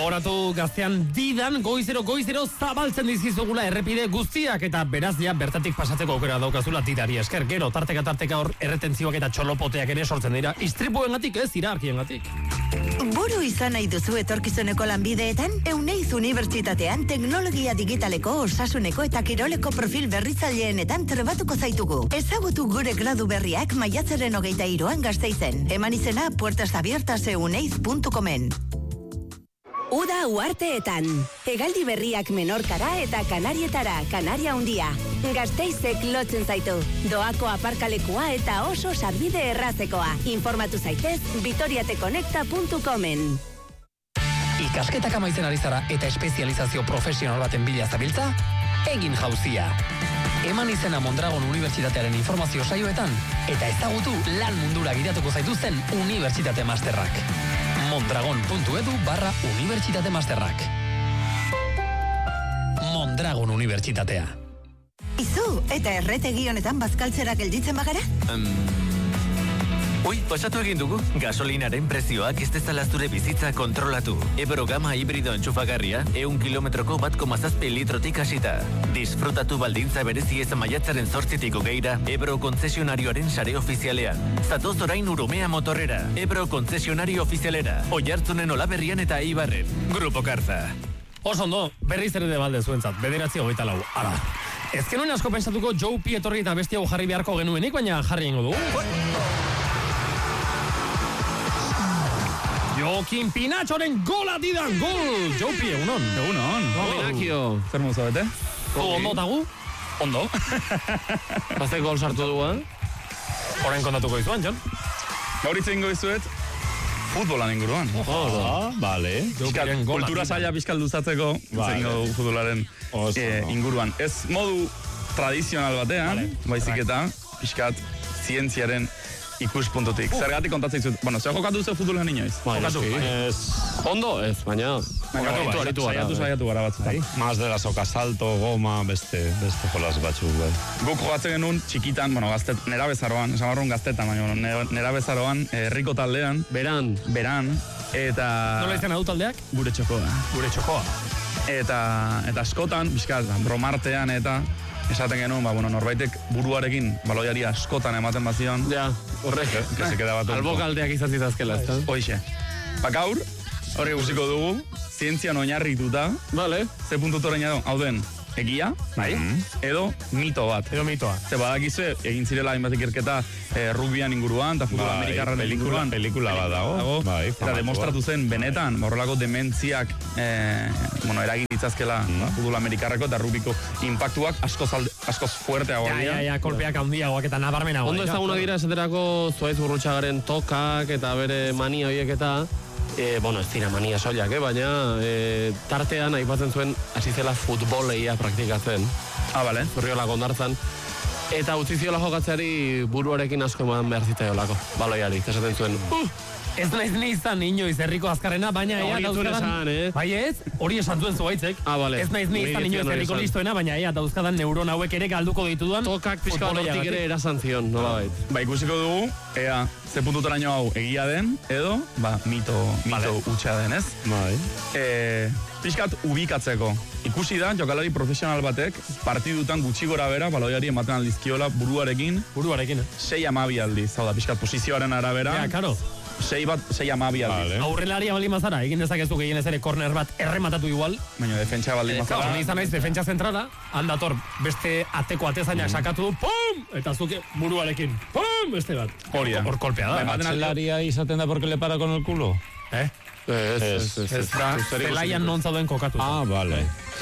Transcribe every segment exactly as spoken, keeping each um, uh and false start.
Gogoratu gaztean didan goizero goizero zabaltzen dizkizugula errepide guztiak eta beraz ja bertatik pasatzeko aukera daukazula didari esker. Gero tarteka tarteka hor erretentzioak eta txolopoteak ere sortzen dira istripuengatik ez iraarkiengatik. Buru izan nahi duzu etorkizuneko lanbideetan? Euneiz Unibertsitatean teknologia digitaleko, osasuneko eta kiroleko profil berritzaileenetan trebatuko zaitugu. Ezagutu gure gradu berriak maiatzaren hogeita hiruan Gasteizen. Eman izena puertas abiertas euneiz puntu comen. Uda uarteetan. Hegaldi berriak Menorkara eta Kanarietara, Kanaria Handia. Gasteizek lotzen zaitu. Doako aparkalekua eta oso sarbide errazekoa. Informatu zaitez vitoriateconecta puntu comen. Ikasketak amaitzen ari zara eta espezializazio profesional baten bila zabiltza? Egin jauzia. Eman izena Mondragon Unibertsitatearen informazio saioetan eta ezagutu lan mundura gidatuko zaituzten Unibertsitate Masterrak. mondragon puntu edu barra Unibertsitate Masterrak. Mondragon Unibertsitatea. Izu, eta erretegi honetan bazkaltzera gelditzen bagara? Um... Ui, pasatu egin dugu. Gasolinaren prezioak ez dezala zure bizitza kontrolatu. Ebro Gama hibrido entxufagarria, eun kilometroko bat koma zazpi litrotik hasita. Disfrutatu baldintza berezi ez maiatzaren zortzitiko geira, Ebro konzesionarioaren sare ofizialean. Zatoz orain Urumea motorrera, Ebro konzesionario ofizialera, Oiartzunen Olaberrian eta Eibarren. Grupo Karza. Oso ondo, berriz ere de balde zuentzat, bederatzi hogeita lau. Ara, ez genuen asko pensatuko Joe Pietorri eta besti hau jarri beharko genuenik, baina jarri ingo dugu. Joaquin Pinatxoren gola didan, gol! Jopi, egunon. Egunon. Pinakio. Zer muzo bete? Ondo tagu? Ondo. Bazte gol sartu du, eh? Horen kontatuko izuan, John? Gauritzen goizuet, futbolan inguruan. Ah, bale. Kultura saia pizkal duzatzeko, zengo futbolaren inguruan. Ez modu tradizional batean, baizik eta pizkat zientziaren ikuspuntutik. Uh. Zergatik kontatzen izut. Bueno, zer jokatu duzu futbolan inoiz? Jokatu. Ez, ondo ez, baina... Jokatu, aritu gara. Saiatu, saiatu gara batzutan. Mas de la soka salto, goma, beste, beste jolas batzuk. Bai. Guk jokatzen genuen txikitan, bueno, gaztet, nera bezaroan, esan barrun gaztetan, baina nera bezaroan, herriko taldean. Beran. Beran. Eta... Nola izan adu taldeak? Gure txokoa. Gure txokoa. Eta, eta askotan, bizkat, bromartean eta... Esaten genuen, ba, bueno, norbaitek buruarekin baloiari askotan ematen bazion. Ja, horrek, que se queda bat. albokaldeak izan zitazkela, ez da? Hoixe. Ba, gaur, hori guziko dugu, zientzian oinarrituta. Vale. Ze puntutorein edo, hau den, egia, bai, edo mito bat. Edo mitoa. Ze badakizue, egin zirela hainbat ikerketa eh, rugbian inguruan, eta futbol amerikarren inguruan. Pelikula bat dago. Bai, eta demostratu zen, benetan, horrelako dementziak eh, bueno, eragin ditzazkela mm. futbol amerikarreko eta rugbiko impactuak askoz, alde, askoz fuerteagoak ja, dira. Ja, ja, kolpeak handiagoak eta nabarmenagoak. Ondo ezaguna dira esaterako Zuaiz Gurrutxagaren tokak eta bere mania horiek eta E, bueno, ez dira mania soilak, eh? Baina e, tartean aipatzen zuen hasi zela futboleia praktikatzen. Ah, bale. Zurriolako ondartzan. Eta utzi ziola jokatzeari buruarekin asko eman behar zitaiolako, baloiari. Esaten zuen, uh, ez naiz ni izan inoiz herriko azkarrena, baina ea dauzkadan... Eh? Bai ez, hori esan duen zuaitzek. Ah, vale. Ez naiz ni izan inoiz herriko listoena, baina ea dauzkadan neuron hauek ere galduko dituduan. Tokak pixka hortik ere erasan zion, nola bait. Ba, ikusiko dugu, ea, ze puntutaraino hau egia den, edo, ba, mito, mito utxa den, ez? Bai. E, pixkat ubikatzeko. Ikusi da, jokalari profesional batek, partidutan gutxi gora bera, baloiari ematen aldizkiola buruarekin. Buruarekin, eh? Sei amabi aldiz, hau da, pixkat posizioaren arabera. Ja, karo. Sei bat, sei amabi aldiz. Vale. Aurrelaria baldin mazara, egin dezakezu gehienez ere korner bat errematatu igual. Baina defentsa baldin mazara. Claro, ni izan naiz defentsa zentrala, handator beste ateko atezainak sakatu du, pum! Eta zuke buruarekin, pum! Beste bat. Hori da. Hor kolpea da. Atxelaria izaten da porque le para con el culo? Eh? Ez, ez, ez. Ez da, zelaian non zauden kokatu. Ah, vale.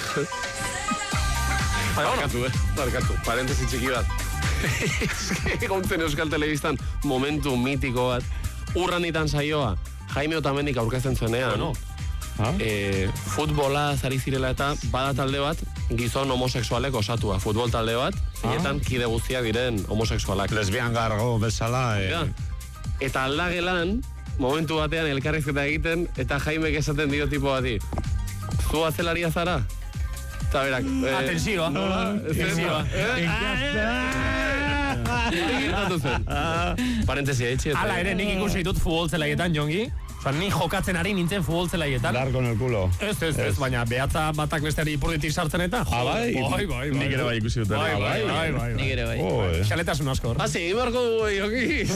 Barkatu, eh? Barkatu, parentesi txiki bat. Egontzen Euskal Telebistan momentu mitiko bat. Urranitan saioa, Jaime Otamendik aurkezten zuenean. Bueno. Ah? E, futbola zari zirela eta bada talde bat, gizon homosexualek osatua. Futbol talde bat, zinetan ah? kide guztiak diren homosexualak. Lesbian gargo bezala. Eh. Ja. Eta aldagelan, momentu batean elkarrizketa egiten, eta Jaimek esaten dio tipo bati. Zu azelaria zara? Eta berak... Eh, Atensioa. Atensioa. Gertatu zen. Parentesi, eitxe. Hala ere, nik ikusi ditut futbol zelaietan, Jongi. Osa, ni jokatzen ari nintzen futbol zelaietan. Dar con el culo. Ez, ez, ez, baina behatza batak besteari ipurditik sartzen eta. Ah, bai? Bai, bai, bai. Nik ere bai ikusi duten. Bai, bai, bai, bai. Nik ere bai. Xaletasun asko hor. Hasi, ibarko dugu joki.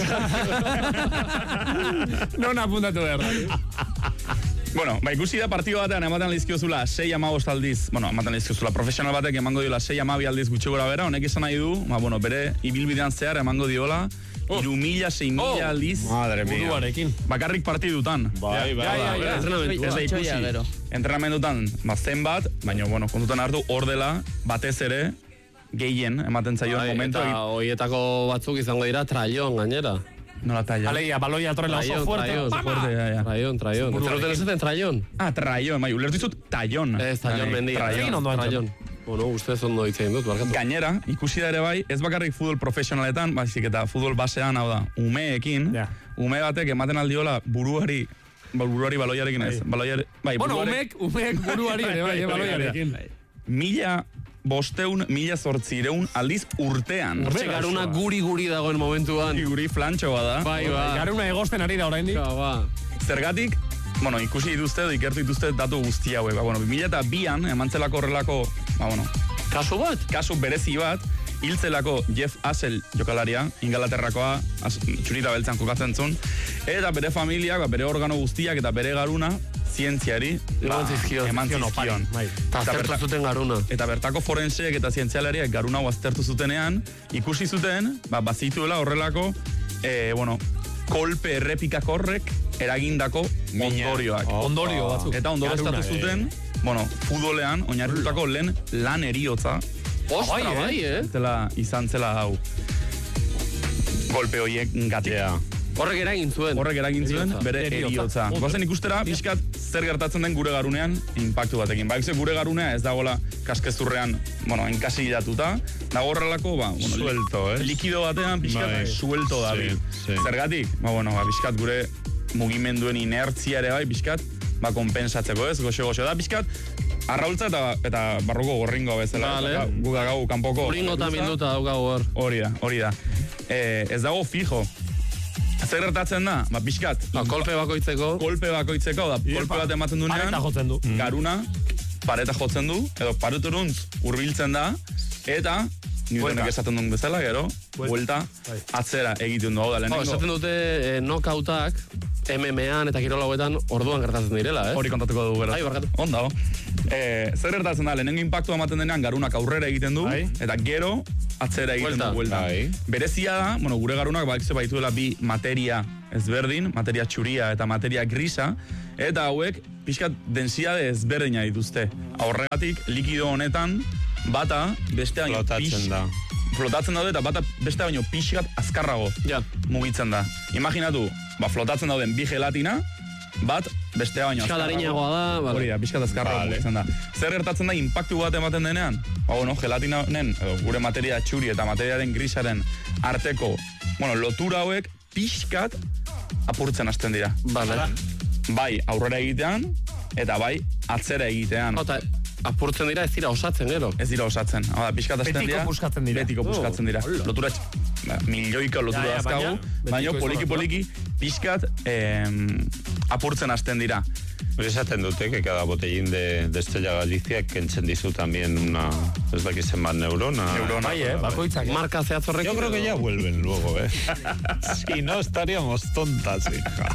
Non apuntatu behar. Bueno, ba, ikusi da partido batean ematen lizkiozula sei amabost aldiz, bueno, ematen lizkiozula profesional batek emango diola sei amabi aldiz gutxi gora bera, honek esan nahi du, ba, bueno, bere ibilbidean zehar emango diola, iru mila, sei mila aldiz. Madre mia. Buruarekin. Bakarrik partidutan. Bai, bai, bai. Entrenamentua. Ez da ikusi. Entrenamentutan, ba, zenbat, baina, bueno, kontutan hartu, hor dela, batez ere, gehien, ematen zaion momentu. Eta hoietako batzuk izango dira traion gainera. Nola talla. Alegia, baloia atorrela oso fuerte. Traion, fuerte, ja, ja. Traion, traion. Zer esaten traion? Ah, traion, bai, ulertu izut taion. Ez, traion mendia. Egin ondo Traion. Bueno, ustez ondo hitzein dut, barkatu. Gainera, ikusi da ere bai, ez bakarrik futbol profesionaletan, baizik eta futbol basean, hau da, umeekin, Ja. ume batek ematen aldiola buruari, ba, buruari baloiarekin ez. Baloiare, bai, Bueno, buruare- umek, umek buruari ere, bai, baloiarekin. Mila bosteun, mila zortzireun aldiz urtean. Hortxe garuna guri-guri dagoen momentuan. Guri flantxo bada. Bai, ba. Garuna egosten ari da oraindik. Ba. Zergatik, bueno, ikusi dituzte, edo ikertu dituzte datu guzti hauek. Ba, bueno, bi mila eta bian, emantzelako horrelako, ba, bueno, Kasu bat? kasu berezi bat, hiltzelako Jeff Hassel jokalaria, Ingalaterrakoa, az, txurita beltzan jokatzen zuen, eta bere familiak, ba, bere organo guztiak eta bere garuna, zientziari, Eman zizkion. eman zizkion. Bai. Eta Eta aztertu berta- zuten garuna. Eta bertako forenseek eta zientzialariak garuna hau aztertu zutenean, ikusi zuten, ba, bazituela horrelako, eh, bueno, kolpe errepikak horrek eragindako ondorioak. Ondorio batzuk. Eta ondorioztatu Garuna, zuten, bueno, futbolean oinarritutako lehen lan eriotza, Ostra, Bai, eh? bai, eh? zela, izan zela hau. Golpe horiek gatik. Horrek eragin zuen. Horrek eragin zuen Heriotza. bere Heriotza. eriotza. Joder. Goazen ikustera, pixkat zer gertatzen den gure garunean inpaktu batekin. Ba, ekze gure garunea ez dagoela kaskezurrean, bueno, enkasilatuta, dago horrelako, ba, bueno, li- Suelto, ez? likido batean pixkat Bai. suelto dabil. Sí, sí. Zergatik? Ba, bueno, ba, pixkat gure mugimenduen inertzia ere bai, pixkat, ba, konpensatzeko, ez? Goxo-goxo da, pixkat, arraultza eta, eta barruko gorringoa bezala. Vale. Eta Gu gau kanpoko. Uringota geruza. bilduta daukagu hor. Hori da, hori da. Eh, ez dago fijo. Zer gertatzen da? Ba, pixkat, Ba, kolpe bakoitzeko. kolpe bakoitzeko, da, kolpe bat ematen dunean, Pareta jotzen du. garuna, pareta jotzen du, edo pareturuntz hurbiltzen da, eta, Newtonek esaten duen bezala, gero, buelta, atzera egiten du, hau da, Oh, lehenengo. esaten dute eh, knockoutak M M An eta kirol hauetan orduan gertatzen direla, eh? Hori kontatuko dugu, gero. Ai, barkatu. Onda, ho. Eh, zer gertatzen da, lehenengo impactua ematen denean, garunak aurrera egiten du, Bai. eta gero, atzera egiten Buelta. du, buelta. Bai. Berezia da, bueno, gure garunak bakize baituela bi materia ezberdin, materia txuria eta materia grisa, eta hauek pixkat densiade ezberdina dituzte. Horregatik, likido honetan, bata beste baino Flotatzen da. flotatzen daude eta bata beste baino pixkat azkarrago Ja. mugitzen da. Imaginatu, ba, flotatzen dauden bi gelatina, bat bestea baino Pixkat azkarrago. arinagoa da, bale. Hori da, pixkat azkarrago Vale. mugitzen da. Zer gertatzen da impactu bat ematen denean? Ba, bueno, gelatina honen, edo gure materia txuri eta materiaren grisaren arteko, bueno, lotura hauek pixkat apurtzen hasten dira. Bale. Bai, aurrera egitean, eta bai, atzera egitean. Eta apurtzen dira ez dira osatzen gero. Ez dira osatzen. Hau da, pixkat hasten Betiko dira. puskatzen dira. Betiko puskatzen dira. Lotura, tx- ba, milioika lotura Ja, ja, dazkagu, baina, baina betiko poliki-poliki pixkat em, apurtzen hasten dira. Pues esaten dute que cada botellín de, de Estrella Galicia kentzen dizu también una, ez dakit zenbat neurona. Neurona. Bai, eh, bakoitzak. eh. Marka zehatzorrekin. Yo creo que ya vuelven luego, ¿eh? Si no, estaríamos tontas, hija.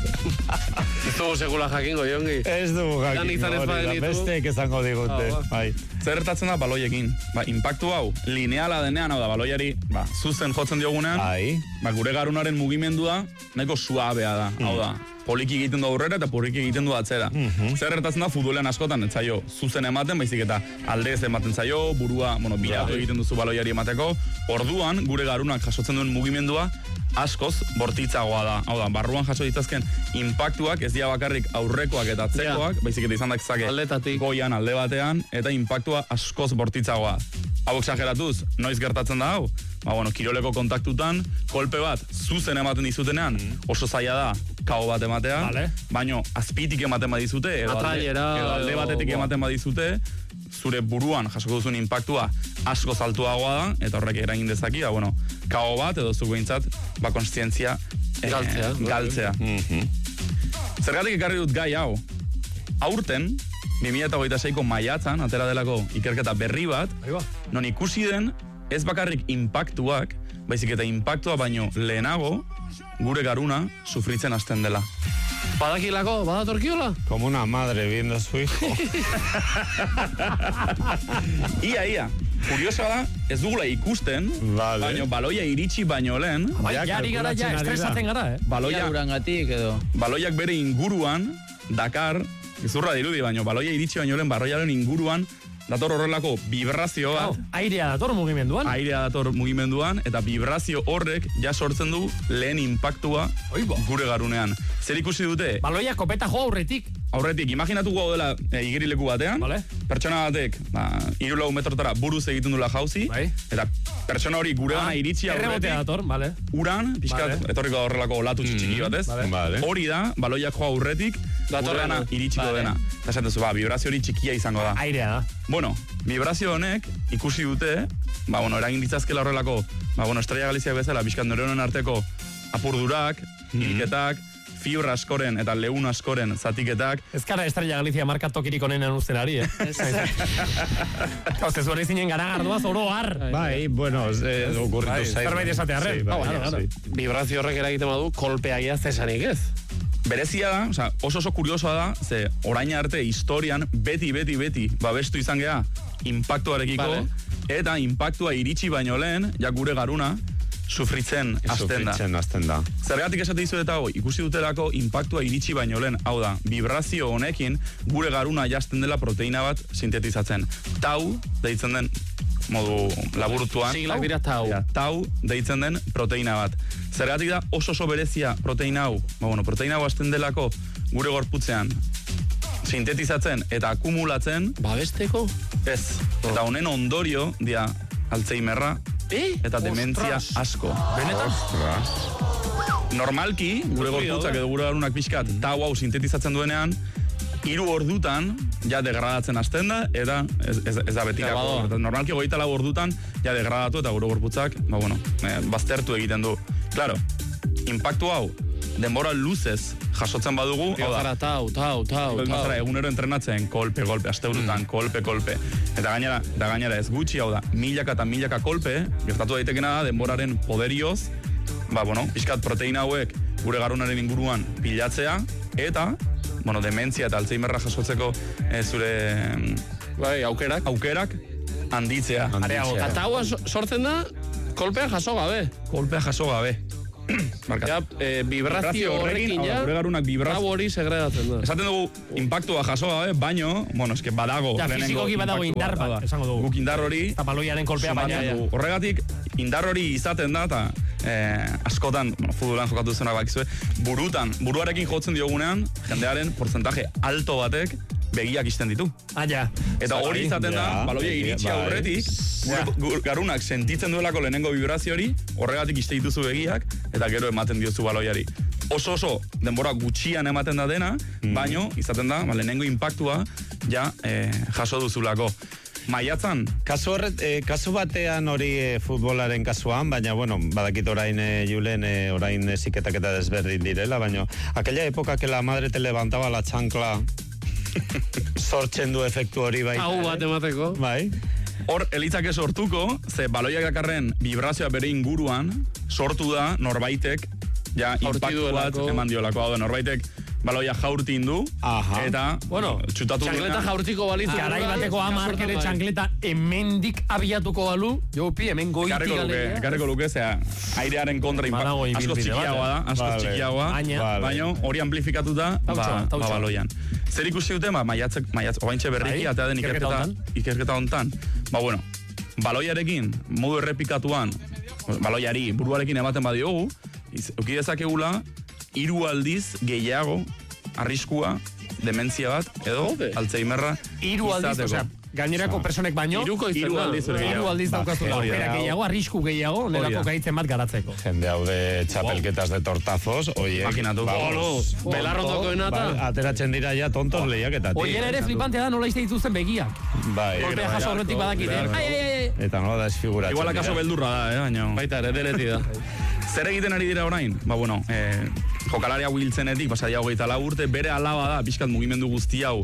Ez dugu segula jakingo, Jongi. Ez dugu Lan jakin, izan ez hori da, badenitu. besteek esango digute. Ah, ba. Bai. Zer gertatzen da baloiekin? Ba, impactu hau, lineala denean, hau da, baloiari, ba, zuzen jotzen diogunean, Bai. ba, gure garunaren mugimendua nahiko suabea da, hau da. Poliki egiten du aurrera eta poliki egiten du atzera. Zer gertatzen da futbolean askotan, ez zaio zuzen ematen, baizik eta aldez ematen zaio, burua, bueno, bilatu egiten duzu baloiari emateko. Orduan, gure garunak jasotzen duen mugimendua askoz bortitzagoa da. Hau da, barruan jaso ditzazken impactuak ez dira bakarrik aurrekoak eta atzekoak, baizik eta izan dakizake Aldetatik. goian alde batean, eta impactua askoz bortitzagoa. Hau exageratuz, noiz gertatzen da hau? Ba, bueno, kiroleko kontaktutan, kolpe bat zuzen ematen dizutenean, oso zaila da, kao bat ematea, Vale. baino azpitik ematen badizute, edo alde, Atrailera, edo alde edo- batetik boa. ematen badizute, zure buruan jasoko duzun impactua asko altuagoa da, eta horrek eragin dezaki, ba, bueno, kao bat, edo zu behintzat, ba, konstientzia eh, Galtzea. galtzea. Zergatik ekarri dut gai hau. Aurten, bi mila hogeita seiko maiatzan, atera delako ikerketa berri bat, non ikusi den, ez bakarrik impactuak, baizik eta impactua baino lehenago, gure garuna sufritzen hasten dela. Badakilako, badatorkiola? Como una madre viendo a su hijo. Ia, ia. Kuriosoa da, ez dugula ikusten, vale. Baino baloia iritsi baino lehen. Bai, jari gara, ja, estresatzen gara, eh? Baloia, edo. Baloiak bere inguruan, Dakar, izurra dirudi, baino, baloia iritsi baino lehen, barroiaren inguruan, dator horrelako vibrazio bat. Oh, airea dator mugimenduan. Airea dator mugimenduan, eta vibrazio horrek ja sortzen du lehen impactua Oibo. Gure garunean. Zer ikusi dute? Baloia kopeta jo aurretik. Aurretik, imaginatu gau dela e, igerileku batean, vale. Pertsona batek, ba, iru lau metrotara buruz egiten dula jauzi, bai. Eta pertsona hori gure gana ah, iritsi aurretik, dator, vale. Uran, pixkat, vale. Etorriko horrelako olatu mm, txiki batez, vale. Hori da, baloiak joa aurretik, gure gana iritsiko vale. Dena. Eta esatezu, ba, vibrazio hori txikia izango da. Airea da. Bueno, vibrazio honek ikusi dute, ba, bueno, eragin ditzazkela horrelako, ba, bueno, Estrella Galiziak bezala, pixkat neuronen arteko apurdurak, mm. iriketak, fibra askoren eta leun askoren zatiketak. Ez gara Estrella Galizia marka tokirik onenen uzten ari, eh? Hauze, zuen izinen gara gardoaz oro har. Bai, bueno, okurritu zait. Zerbait esate harren. Vibrazio horrek eragiten badu, kolpeagia zesanik ez. Berezia da, oza, oso oso kuriosoa da, ze orain arte historian beti, beti, beti, babestu izan geha impactuarekiko, vale. Eta impactua iritsi baino lehen, ja gure garuna, sufritzen hasten da. Sufritzen hasten da. Zergatik esate dizu eta hoi, ikusi dutelako impactua iritsi baino lehen, hau da, vibrazio honekin gure garuna jazten dela proteina bat sintetizatzen. Tau, deitzen den, modu laburutuan. Siglak dira tau. Ja, tau, deitzen den proteina bat. Zergatik da oso oso berezia proteina hau, ba, bueno, proteina hau hasten delako gure gorputzean sintetizatzen eta akumulatzen. Babesteko? Ez. Eta honen ondorio, dia, Alzheimerra, Eh? Eta dementzia asko. Benetan? Normalki, gure gorputzak edo gure garunak pixkat, tau hau sintetizatzen duenean, hiru ordutan, ja degradatzen hasten da, eta ez, ez, ez da betirako. Normalki goita lau ordutan, ja degradatu eta gure gorputzak, ba bueno, eh, baztertu egiten du. Claro, impactu hau, denbora luzez jasotzen badugu, hau da, tau, tau, tau, tau. Egunero entrenatzen, kolpe, kolpe, asteurutan, mm. kolpe, kolpe. Eta gainera, da gainera ez gutxi, hau da, milaka eta milaka kolpe, gertatu daitekena da, denboraren poderioz, ba, bueno, pixkat proteina hauek gure garunaren inguruan pilatzea, eta, bueno, dementzia eta Alzheimerra jasotzeko e, zure... Bai, aukerak. Aukerak handitzea. Eta taua sortzen da, kolpea jaso gabe. Kolpea jaso gabe. Ja, eh, vibrazio horrekin ja, gure garunak vibrazio hori segregatzen da. Esaten dugu impactua jaso gabe, baino, bueno, eske badago. Ja, fizikoki badago indar bat, esango dugu. Guk indar hori... Eta baloiaren kolpea baina. Horregatik, indar hori izaten da, eta eh, askotan, bueno, futbolan jokatu zuenak bakizue, burutan, buruarekin jotzen diogunean, jendearen porcentaje alto batek, begiak izten ditu. Ah, ja. Eta hori izaten da, baloia iritsi aurretik, garunak sentitzen duelako lehenengo vibrazio hori, horregatik izte dituzu begiak, eta gero ematen diozu baloiari. Oso oso denbora gutxian ematen da dena, mm. baino, izaten da, ba, lehenengo impactua, ja, eh, jaso duzulako. Maiatzan? Kasu, horret, eh, kasu batean hori eh, futbolaren kasuan, baina, bueno, badakit orain eh, Julen, eh, orain eh, ziketak eta desberdin direla, baina aquella época que la madre te levantaba la chancla, sortzen du efektu hori baita. Hau bat emateko. Bai. Hor, elitzake sortuko, ze baloiak dakarren vibrazioa bere inguruan, sortu da norbaitek, ja, impactu bat eman diolako. Hau da, norbaitek baloia jaurtin du, aha. Eta, bueno, txutatu txankleta jaurtiko balitzu. Garai bateko amark ere txankleta hemendik abiatuko balu, jo, pi, hemen goiti galeria. Ekarreko luke, zera, airearen kontra asko txikiagoa da, asko txikiagoa, baina hori amplifikatu da, ba, baloian. Zer ikusi dute, ba, maiatzek, maiatz, ogaintxe berriki, atea den ikerketa, ikerketa hontan. Ba, bueno, baloiarekin, modu errepikatuan, baloiari, buruarekin ematen badiogu, eukidezakegula, hiru aldiz gehiago arriskua, dementzia bat, edo Alzheimerra hiru aldiz, osea, gainerako personek baino, hiru aldiz, hiru aldiz daukazu aukera gehiago, arrisku gehiago, nelako gaitzen bat garatzeko. Jende hau de txapelketas de tortazos, oie, vamos, belarrondoko enata. Ateratzen dira ja tontos lehiaketatik. Oien ere flipantea da nola izte dituzten begiak. Bai. Kolpea jaso horretik badakit, ai, ai, ai. Eta nola da esfiguratzen. Igual akaso beldurra da, eh, baina. Baita ere, deneti da. Zer egiten ari dira orain? Ba, bueno, eh, jokalaria huiltzenetik, pasadia hogeita lau urte, bere alaba da, pixkat mugimendu guzti hau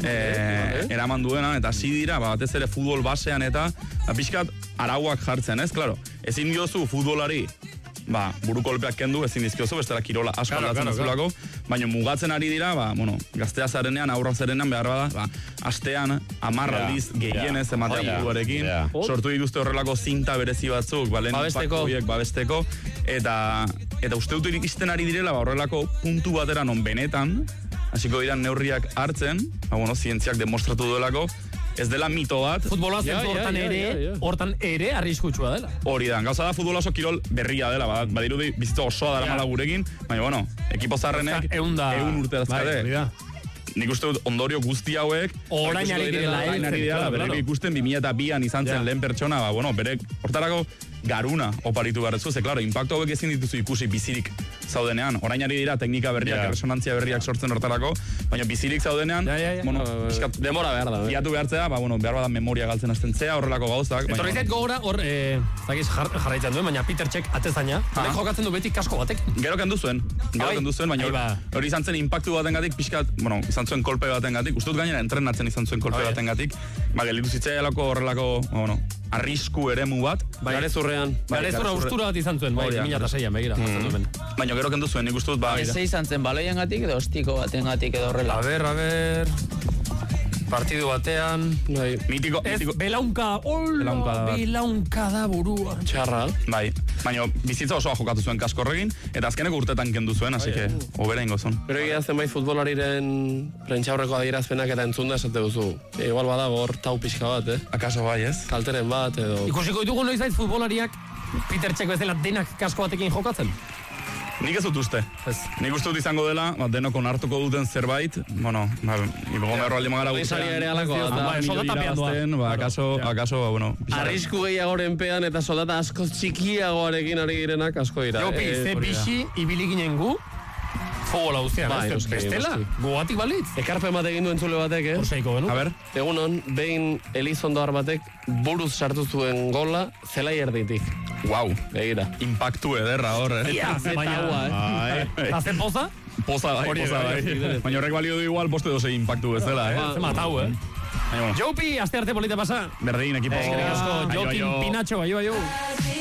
eh, eraman duena, eta hasi dira, ba, batez ere futbol basean eta ba, pixkat arauak jartzen, ez? Claro, ezin diozu futbolari ba, buru kolpeak kendu, ezin dizkiozu, bestela kirola asko claro, aldatzen claro, duzulako, baina mugatzen ari dira, ba, bueno, gaztea zarenean, aurra zarenean, behar bada, ba, astean, amar aldiz gehienez yeah. ematea yeah. buruarekin, yeah. sortu dituzte horrelako zinta berezi batzuk, ba, lehen Babesteko. horiek babesteko, eta, eta uste dut iristen ari direla, ba, horrelako puntu batera non benetan, hasiko diran neurriak hartzen, ba, bueno, zientziak demostratu duelako, ez dela mito bat. Futbola Ja, zentzu ja, hortan ja, ere, ja, ja. hortan ere arriskutsua dela. Hori da, gauza da futbola oso kirol berria dela, bad, badirudi bizitza osoa dara mala gurekin, baina bueno, ekipo zarrenek Egun da... egun urte dazkade. Bai, hori da. Nik uste dut ondorio guzti hauek Orain ikusiko ari direla, orain ari heltzen, direla, claro, berriro claro. ikusten bi mila bian izan zen Ja. lehen pertsona, ba, bueno, berek, hortarako garuna oparitu behar ze, claro, impacto hauek ezin dituzu ikusi bizirik zaudenean. Orain ari dira teknika berriak, Ja. resonantzia berriak sortzen hortarako, baina bizirik zaudenean, Ja, ja, ja. bueno, Ba, ba, ba. pixkat Demora behar da. eh? fiatu behartzea, ba, bueno, behar bada memoria galtzen hasten zea, horrelako gauzak. baina, Etorri zait gogora, hor, eh, zagiz jar, jarraitzen duen, baina Peter Cech atezaina, honek jokatzen du beti kasko batek. Gero kendu zuen, gero Bai. kendu zuen, baina Ai, ba. hori izan zen impactu batengatik pixkat, bueno, izan zuen kolpe batengatik, uste dut gainera entrenatzen izan zuen kolpe Bai. batengatik, ba, gelitu zitzaialako horrelako, ba, bueno, arrisku eremu bat, Bai. Garezurrean. Bai, Garezura garezurre- ustura bat izan zuen, bai, Hori da, mila eta seian, begira, jartzen duen. baina gero kendu zuen, nik uste dut, ba, Ez izan zen baloiengatik edo ostiko batengatik edo horrela. A ber, a ber... Partidu batean... Bai, mitiko, Ez, mitiko, belaunka, hola, Belaunka da bat. belaunka da burua. txarra. bai, baina bizitza osoa jokatu zuen kaskorrekin, eta azkeneko urtetan kendu zuen, hasi que, obera ingo zon. Pero egia zenbait futbolariren prentxaurreko adierazpenak eta entzunda esate duzu. E, igual badago hor tau pixka bat, eh? Akaso bai, ez? Kalteren bat edo... Ikusiko ditugu noiz bait futbolariak Peter Cech bezala denak kasko batekin jokatzen. Nik ez dut uste. Ez. Nik uste dut izango dela, ba, denok onartuko duten zerbait, bueno, ba, ibago merro aldi magara Hori saria ere halako bat da. Ba, soldata pean doa. ba, akaso, akaso, ba, bueno, pixka- Arrisku gehiagoren pean eta soldata asko txikiagoarekin ari girenak asko dira. Jopi, Eh, ze hori da. bixi ibili ginen gu, futbola guztian, Bai, ez? noski, Bestela, noski. gugatik balitz. Ekarpen bat egin duen zule batek, eh? Hor seiko benu. A ber, Egunon, behin Elizondo batek buruz sartu zuen gola zelai erditik. wow, Begira. impactu ederra hor, eh? Ia, baina... Ai, Eta zen poza? Poza bai, Hori poza bai, bai. hori Baina horrek balio du igual boste doze impactu bezala, eh? Zer matau, eh? Baina, bueno, Jopi, aste arte polita pasa. berdin ekipo. Eskerrik asko, Aio, Jokin aio. Pinatxo, aio, aio.